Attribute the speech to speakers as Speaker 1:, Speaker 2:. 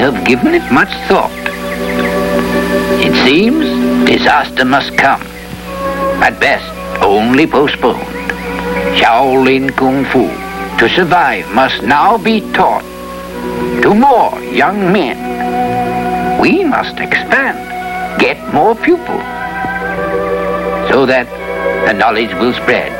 Speaker 1: have given it much thought. It seems disaster must come. At best, only postponed. Shaolin Kung Fu, to survive, must now be taught to more young men. We must expand, get more pupils, so that the knowledge will spread.